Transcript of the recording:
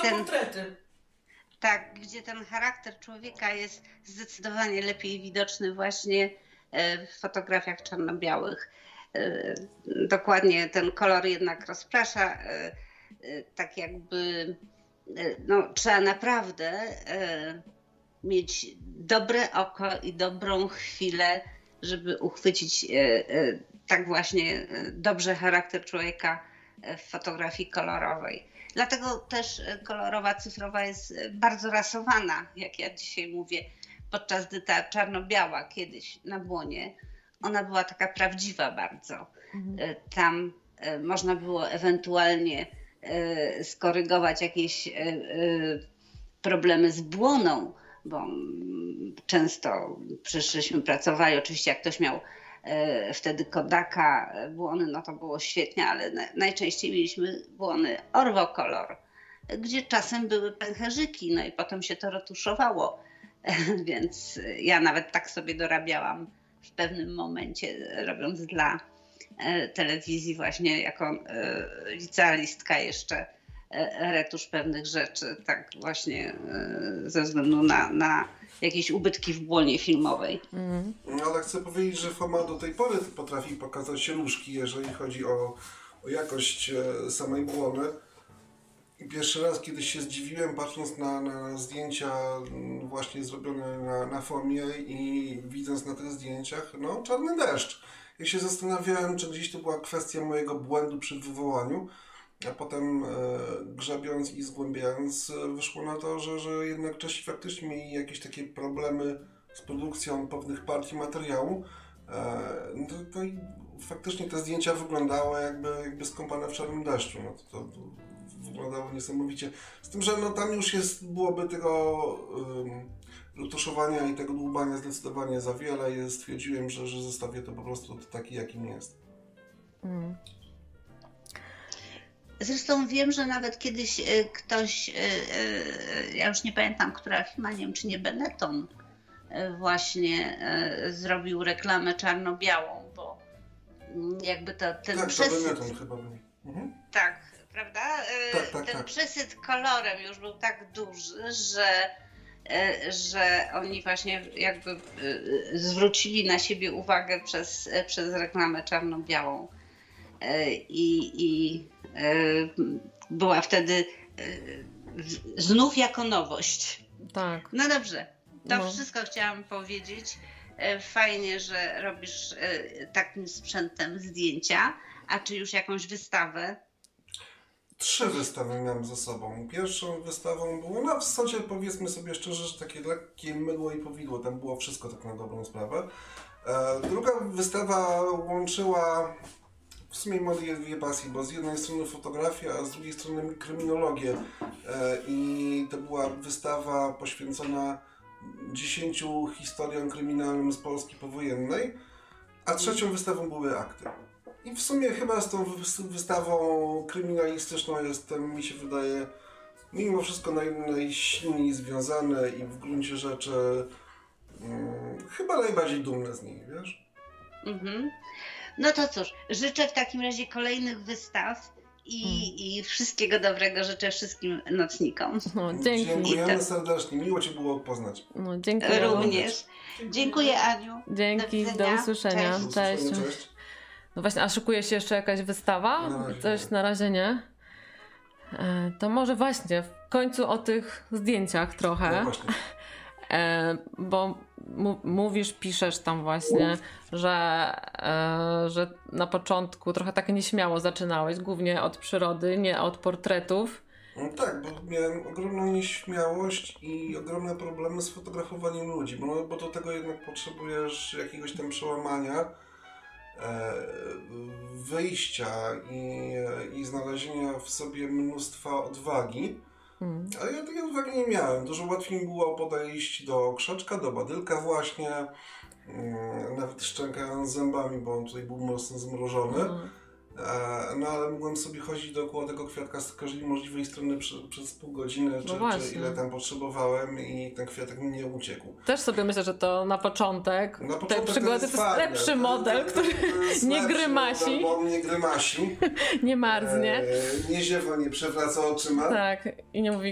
autoportrety. Tak, gdzie ten charakter człowieka jest zdecydowanie lepiej widoczny właśnie w fotografiach czarno-białych. Dokładnie ten kolor jednak rozprasza, tak jakby no, trzeba naprawdę mieć dobre oko i dobrą chwilę, żeby uchwycić tak właśnie dobrze charakter człowieka w fotografii kolorowej. Dlatego też kolorowa cyfrowa jest bardzo rasowana, jak ja dzisiaj mówię, podczas gdy ta czarno-biała kiedyś na błonie, ona była taka prawdziwa bardzo. Tam można było ewentualnie skorygować jakieś problemy z błoną, bo często żeśmy pracowali, oczywiście jak ktoś miał wtedy Kodaka, błony, no to było świetnie, ale najczęściej mieliśmy błony Orwokolor, gdzie czasem były pęcherzyki, no i potem się to retuszowało, więc ja nawet tak sobie dorabiałam w pewnym momencie, robiąc dla telewizji właśnie jako licealistka jeszcze retusz pewnych rzeczy, tak właśnie ze względu na jakieś ubytki w błonie filmowej. No, ale chcę powiedzieć, że format do tej pory potrafi pokazać różki, jeżeli chodzi o jakość samej błony. I pierwszy raz kiedyś się zdziwiłem, patrząc na zdjęcia właśnie zrobione na formie i widząc na tych zdjęciach, no czarny deszcz. Ja się zastanawiałem, czy gdzieś to była kwestia mojego błędu przy wywołaniu, a potem grzebiąc i zgłębiając wyszło na to, że jednak Czesi faktycznie mieli jakieś takie problemy z produkcją pewnych partii materiału. No i faktycznie te zdjęcia wyglądały jakby skąpane w czarnym deszczu. No to wyglądało niesamowicie. Z tym, że no tam już byłoby tego retuszowania i tego dłubania zdecydowanie za wiele i stwierdziłem, że zostawię to po prostu taki, jakim jest. Zresztą wiem, że nawet kiedyś ktoś, ja już nie pamiętam, która firma, nie wiem czy nie Benetton, właśnie zrobił reklamę czarno-białą, bo jakby ten tak, przesyt... Tak, to Benetton chyba był. Tak, prawda? Tak. Ten przesyt kolorem już był tak duży, że oni właśnie jakby zwrócili na siebie uwagę przez reklamę czarno-białą. I była wtedy znów jako nowość. Tak. No dobrze, to wszystko chciałam powiedzieć. Fajnie, że robisz takim sprzętem zdjęcia. A czy już jakąś wystawę? 3 wystawy miałem ze sobą. Pierwszą wystawą było, no w zasadzie powiedzmy sobie szczerze, że takie lekkie mydło i powidło. Tam było wszystko tak na dobrą sprawę. Druga wystawa łączyła w sumie moje dwie pasje, bo z jednej strony fotografia, a z drugiej strony kryminologię. I to była wystawa poświęcona 10 historiom kryminalnym z Polski powojennej, a trzecią wystawą były akty. I w sumie chyba z tą wystawą kryminalistyczną jestem, mi się wydaje, mimo wszystko najsilniej związany i w gruncie rzeczy chyba najbardziej dumny z niej, wiesz? No to cóż, życzę w takim razie kolejnych wystaw i wszystkiego dobrego życzę wszystkim nocnikom. No, dzięki. Dziękujemy serdecznie, miło Cię było poznać. No, dziękuję. Również. Dziękuję, Aniu. Dzięki, do usłyszenia. Cześć. Cześć. No właśnie, a szykuje się jeszcze jakaś wystawa? Coś na razie nie. To może właśnie w końcu o tych zdjęciach trochę. No właśnie. Bo mówisz, piszesz tam właśnie, że na początku trochę tak nieśmiało zaczynałeś, głównie od przyrody, nie od portretów. No tak, bo miałem ogromną nieśmiałość i ogromne problemy z fotografowaniem ludzi, bo do tego jednak potrzebujesz jakiegoś tam przełamania, wyjścia i znalezienia w sobie mnóstwa odwagi. Ale ja takiej odwagi nie miałem. Dużo łatwiej mi było podejść do krzaczka, do badylka właśnie, nawet szczękając zębami, bo on tutaj był mocno zmrożony. No ale mogłem sobie chodzić dookoła tego kwiatka z każdej możliwej strony przez pół godziny, czy ile tam potrzebowałem i ten kwiatek mi nie uciekł. Też sobie myślę, że to na początek tej przygody to jest lepszy model, który nie grymasi. Bo on nie grymasi. Nie marznie. Nie ziewa, nie przewraca oczyma. Tak, i nie mówi